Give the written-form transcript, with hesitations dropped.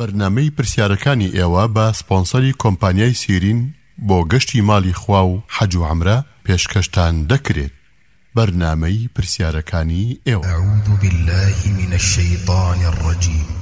بەرنامەی پرسیارەکانی ئێوە بە سپۆنسەری کۆمپانیای سیرین بۆ گەشتی ماڵی خوا و حەج و عومرە پێشکەشتان دەکرێت. بەرنامەی پرسیارەکانی ئێوە. أعوذ بالله من الشيطان الرجيم.